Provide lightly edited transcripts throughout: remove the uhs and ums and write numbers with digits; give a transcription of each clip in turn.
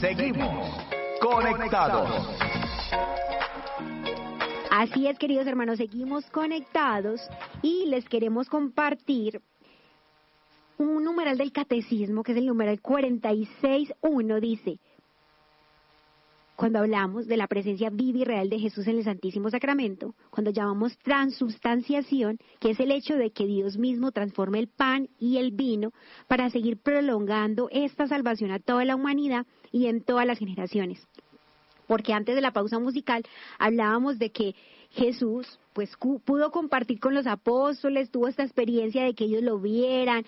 Seguimos conectados. Así es, queridos hermanos, seguimos conectados y les queremos compartir un numeral del catecismo, que es el numeral 46.1, dice: cuando hablamos de la presencia viva y real de Jesús en el Santísimo Sacramento, cuando llamamos transubstanciación, que es el hecho de que Dios mismo transforme el pan y el vino para seguir prolongando esta salvación a toda la humanidad y en todas las generaciones. Porque antes de la pausa musical hablábamos de que Jesús pues pudo compartir con los apóstoles, tuvo esta experiencia de que ellos lo vieran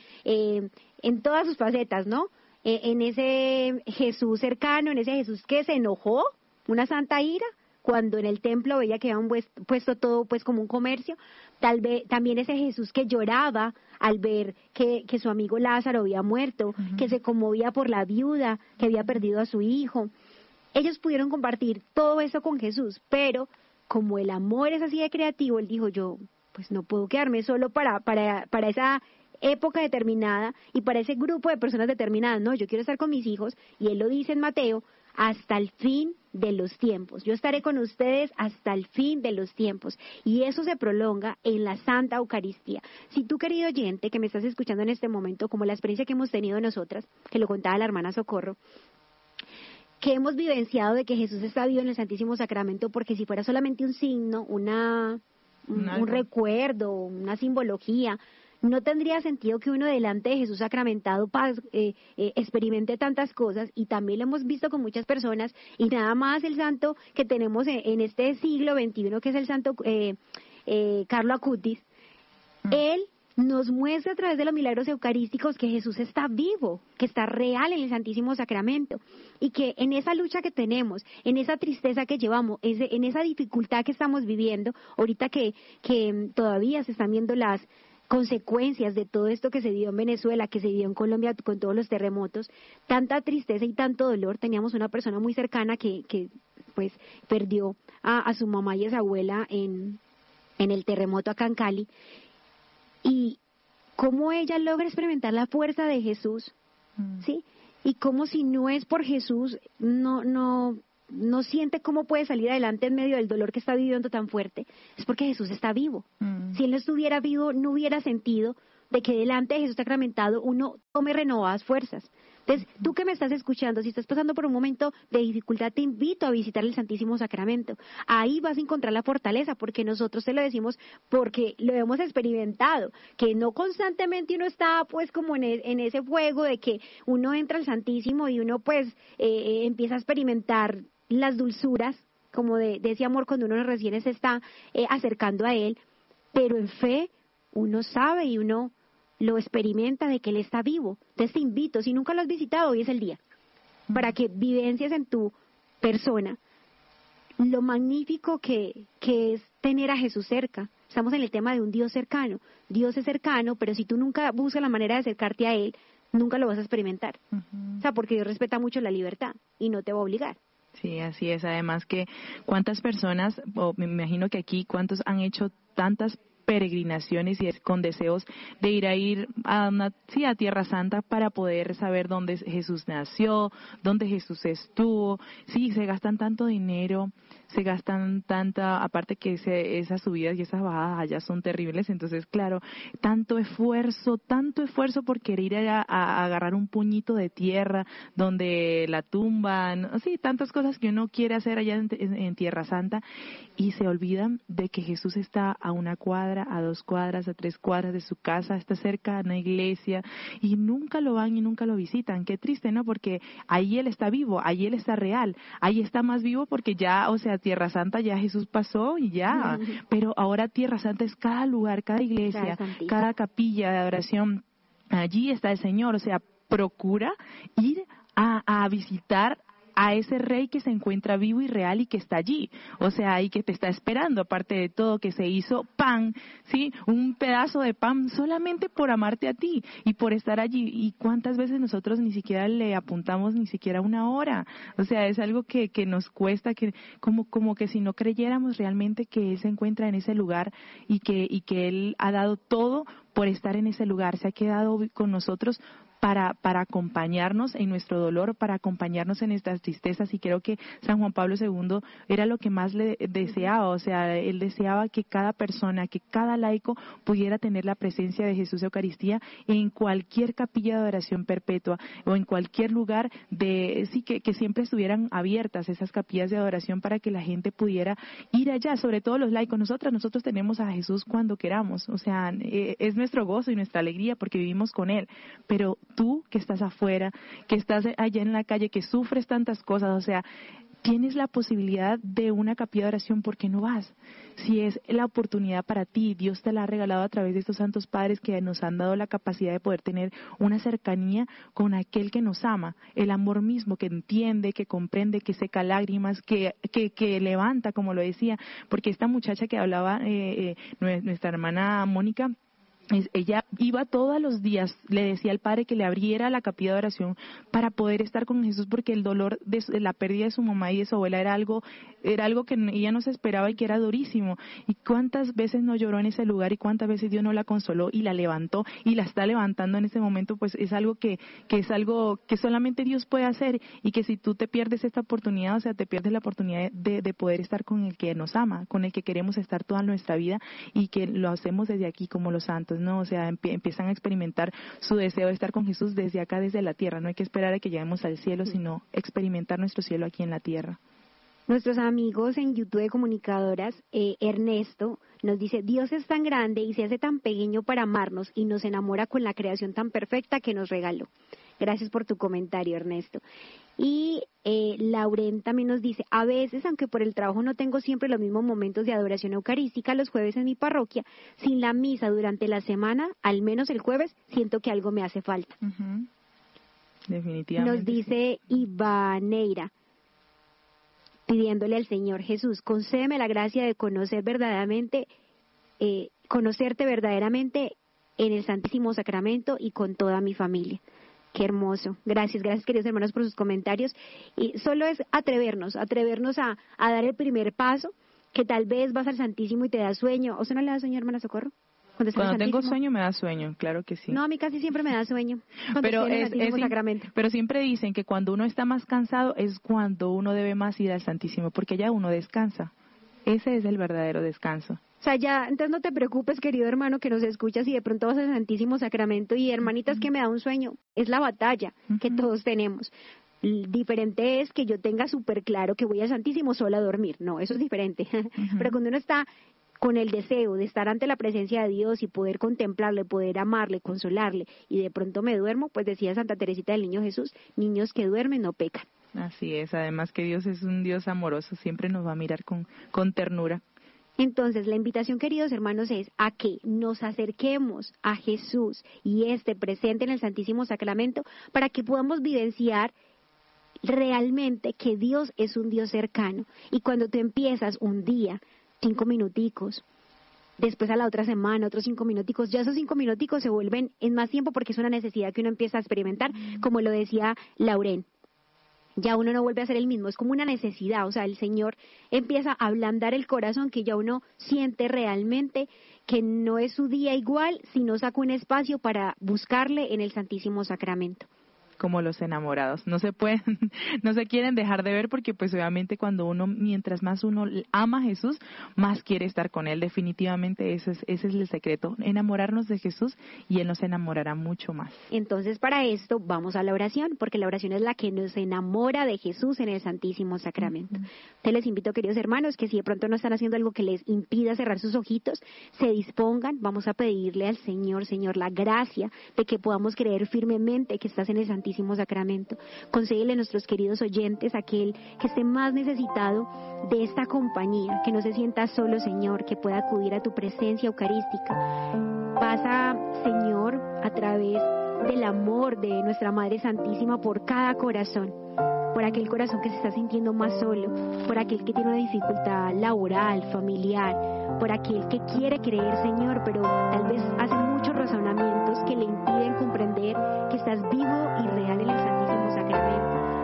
en todas sus facetas, ¿no? En ese Jesús cercano, en ese Jesús que se enojó, una santa ira, cuando en el templo veía que habían puesto todo pues como un comercio. Tal vez también ese Jesús que lloraba al ver que su amigo Lázaro había muerto, que se conmovía por la viuda que había perdido a su hijo. Ellos pudieron compartir todo eso con Jesús, pero como el amor es así de creativo, él dijo: yo pues no puedo quedarme solo para esa época determinada y para ese grupo de personas determinadas. No, yo quiero estar con mis hijos, y él lo dice en Mateo: hasta el fin de los tiempos. Yo estaré con ustedes hasta el fin de los tiempos. Y eso se prolonga en la Santa Eucaristía. Si tú, querido oyente, que me estás escuchando en este momento, como la experiencia que hemos tenido nosotras, que lo contaba la hermana Socorro, que hemos vivenciado de que Jesús está vivo en el Santísimo Sacramento, porque si fuera solamente un signo, un recuerdo, una simbología, no tendría sentido que uno delante de Jesús sacramentado experimente tantas cosas. Y también lo hemos visto con muchas personas, y nada más el santo que tenemos en este siglo XXI, que es el santo Carlo Acutis, él nos muestra a través de los milagros eucarísticos que Jesús está vivo, que está real en el Santísimo Sacramento, y que en esa lucha que tenemos, en esa tristeza que llevamos, en esa dificultad que estamos viviendo, ahorita que todavía se están viendo las consecuencias de todo esto que se dio en Venezuela, que se dio en Colombia con todos los terremotos, tanta tristeza y tanto dolor. Teníamos una persona muy cercana que pues perdió a su mamá y a su abuela en el terremoto acá en Cali, y cómo ella logra experimentar la fuerza de Jesús, ¿sí? Y cómo, si no es por Jesús, no siente cómo puede salir adelante en medio del dolor que está viviendo tan fuerte. Es porque Jesús está vivo. Si Él no estuviera vivo, no hubiera sentido de que delante de Jesús sacramentado uno tome renovadas fuerzas. Entonces, tú que me estás escuchando, si estás pasando por un momento de dificultad, te invito a visitar el Santísimo Sacramento. Ahí vas a encontrar la fortaleza, porque nosotros te lo decimos porque lo hemos experimentado, que no constantemente uno está pues como en ese fuego de que uno entra al Santísimo y uno pues empieza a experimentar las dulzuras como de ese amor cuando uno recién se está acercando a Él, pero en fe uno sabe y uno lo experimenta de que Él está vivo. Entonces te invito, si nunca lo has visitado, hoy es el día, para que vivencias en tu persona lo magnífico que es tener a Jesús cerca. Estamos en el tema de un Dios cercano. Dios es cercano, pero si tú nunca buscas la manera de acercarte a Él, nunca lo vas a experimentar. O sea, porque Dios respeta mucho la libertad y no te va a obligar. Sí, así es. Además que cuántas personas, o me imagino que aquí, cuántos han hecho tantas peregrinaciones y con deseos de ir a Tierra Santa para poder saber dónde Jesús nació, dónde Jesús estuvo. Sí, se gastan tanto dinero, se gastan aparte que esas subidas y esas bajadas allá son terribles. Entonces, claro, tanto esfuerzo por querer ir a agarrar un puñito de tierra donde la tumban, sí, tantas cosas que uno quiere hacer allá en Tierra Santa, y se olvidan de que Jesús está a una cuadra, a 2 cuadras, a 3 cuadras de su casa, está cerca de una iglesia, y nunca lo van y nunca lo visitan. Qué triste, ¿no? Porque ahí Él está vivo, ahí Él está real, ahí está más vivo, porque ya, o sea, Tierra Santa ya Jesús pasó y ya, pero ahora Tierra Santa es cada lugar, cada iglesia, cada capilla de adoración, allí está el Señor. O sea, procura ir a visitar a ese Rey que se encuentra vivo y real y que está allí, o sea, y que te está esperando. Aparte de todo, que se hizo pan, ¿sí? Un pedazo de pan solamente por amarte a ti y por estar allí. Y cuántas veces nosotros ni siquiera le apuntamos ni siquiera 1 hora. O sea, es algo que nos cuesta, que como que si no creyéramos realmente que Él se encuentra en ese lugar y que Él ha dado todo por estar en ese lugar, se ha quedado con nosotros para acompañarnos en nuestro dolor, para acompañarnos en nuestras tristezas, y creo que San Juan Pablo II era lo que más le deseaba, o sea, él deseaba que cada persona, que cada laico pudiera tener la presencia de Jesús Eucaristía en cualquier capilla de adoración perpetua o en cualquier lugar que siempre estuvieran abiertas esas capillas de adoración para que la gente pudiera ir allá, sobre todo los laicos. Nosotros tenemos a Jesús cuando queramos, o sea, es nuestro gozo y nuestra alegría porque vivimos con Él, pero tú que estás afuera, que estás allá en la calle, que sufres tantas cosas, o sea, tienes la posibilidad de una capilla de oración, ¿por qué no vas? Si es la oportunidad para ti, Dios te la ha regalado a través de estos santos padres que nos han dado la capacidad de poder tener una cercanía con aquel que nos ama, el amor mismo, que entiende, que comprende, que seca lágrimas, que levanta, como lo decía, porque esta muchacha que hablaba, nuestra hermana Mónica, ella iba todos los días, le decía al padre que le abriera la capilla de oración para poder estar con Jesús, porque el dolor de la pérdida de su mamá y de su abuela era algo que ella no se esperaba y que era durísimo. Y cuántas veces no lloró en ese lugar y cuántas veces Dios no la consoló y la levantó y la está levantando en ese momento. Pues es algo que es algo que solamente Dios puede hacer, y que si tú te pierdes esta oportunidad, o sea, te pierdes la oportunidad de poder estar con el que nos ama, con el que queremos estar toda nuestra vida, y que lo hacemos desde aquí como los santos, ¿no? O sea, empiezan a experimentar su deseo de estar con Jesús desde acá, desde la tierra. No hay que esperar a que lleguemos al cielo, sino experimentar nuestro cielo aquí en la tierra. Nuestros amigos en YouTube de Comunicadoras, Ernesto nos dice: Dios es tan grande y se hace tan pequeño para amarnos y nos enamora con la creación tan perfecta que nos regaló. Gracias por tu comentario, Ernesto. Y Lauren también nos dice: a veces, aunque por el trabajo no tengo siempre los mismos momentos de adoración eucarística los jueves en mi parroquia, sin la misa durante la semana, al menos el jueves, siento que algo me hace falta. Uh-huh. Definitivamente. Nos dice Ivaneira, pidiéndole al Señor: Jesús, concédeme la gracia de conocerte verdaderamente en el Santísimo Sacramento y con toda mi familia. Qué hermoso. Gracias, queridos hermanos, por sus comentarios. Y solo es atrevernos a dar el primer paso, que tal vez vas al Santísimo y te da sueño. ¿O sea, no le da sueño, hermana Socorro? Cuando tengo sueño me da sueño, claro que sí. No, a mí casi siempre me da sueño. Pero pero siempre dicen que cuando uno está más cansado es cuando uno debe más ir al Santísimo, porque ya uno descansa. Ese es el verdadero descanso. O sea, ya, entonces no te preocupes, querido hermano, que nos escuchas y de pronto vas al Santísimo Sacramento y hermanitas, que me da un sueño. Es la batalla que todos tenemos. Diferente es que yo tenga súper claro que voy al Santísimo solo a dormir. No, eso es diferente. Pero cuando uno está con el deseo de estar ante la presencia de Dios y poder contemplarle, poder amarle, consolarle, y de pronto me duermo, pues decía Santa Teresita del Niño Jesús: niños que duermen no pecan. Así es, además que Dios es un Dios amoroso, siempre nos va a mirar con ternura. Entonces, la invitación, queridos hermanos, es a que nos acerquemos a Jesús y presente en el Santísimo Sacramento, para que podamos vivenciar realmente que Dios es un Dios cercano. Y cuando tú empiezas un día, 5 minuticos, después a la otra semana, otros 5 minuticos, ya esos 5 minuticos se vuelven en más tiempo, porque es una necesidad que uno empieza a experimentar, como lo decía Lauren. Ya uno no vuelve a ser el mismo, es como una necesidad, o sea, el Señor empieza a ablandar el corazón, que ya uno siente realmente que no es su día igual si no saca un espacio para buscarle en el Santísimo Sacramento. Como los enamorados, no se quieren dejar de ver, porque pues obviamente mientras más uno ama a Jesús, más quiere estar con Él. Definitivamente ese es el secreto, enamorarnos de Jesús, y Él nos enamorará mucho más. Entonces, para esto vamos a la oración, porque la oración es la que nos enamora de Jesús en el Santísimo Sacramento. Te les invito, queridos hermanos, que si de pronto no están haciendo algo que les impida cerrar sus ojitos, se dispongan. Vamos a pedirle al Señor, la gracia de que podamos creer firmemente que estás en el Santísimo Sacramento. Concédele a nuestros queridos oyentes, aquel que esté más necesitado de esta compañía, que no se sienta solo, Señor, que pueda acudir a tu presencia eucarística. Pasa, Señor, a través del amor de nuestra Madre Santísima por cada corazón, por aquel corazón que se está sintiendo más solo, por aquel que tiene una dificultad laboral, familiar, por aquel que quiere creer, Señor, pero tal vez hace muchos razonamientos que le impiden comprender que estás vivo y real en el Santísimo Sacramento. Pide una gracia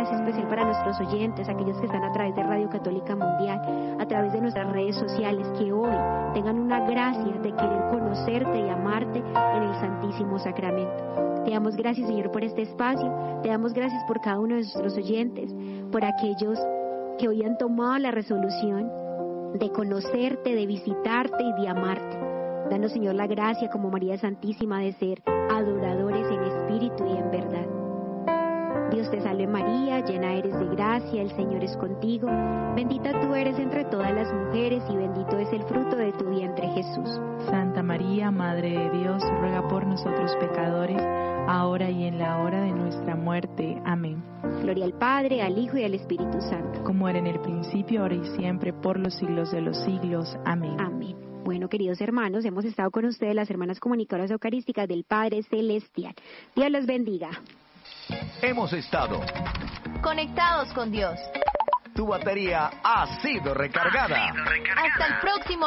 abrazo especial para nuestros oyentes, aquellos que están a través de Radio Católica Mundial, a través de nuestras redes sociales, que hoy tengan una gracia de querer conocerte y amarte en el Santísimo Sacramento. Te damos gracias, Señor, por este espacio. Te damos gracias por cada uno de nuestros oyentes, por aquellos que hoy han tomado la resolución de conocerte, de visitarte y de amarte. Danos, Señor, la gracia como María Santísima de ser adoradores en espíritu y en verdad. Dios te salve María, llena eres de gracia, el Señor es contigo. Bendita tú eres entre todas las mujeres y bendito es el fruto de tu vientre, Jesús. Santa María, Madre de Dios, ruega por nosotros pecadores, ahora y en la hora de nuestra muerte. Amén. Gloria al Padre, al Hijo y al Espíritu Santo. Como era en el principio, ahora y siempre, por los siglos de los siglos. Amén. Amén. Bueno, queridos hermanos, hemos estado con ustedes las hermanas comunicadoras eucarísticas del Padre Celestial. Dios los bendiga. Hemos estado Conectados con Dios. Tu batería ha sido recargada. Hasta el próximo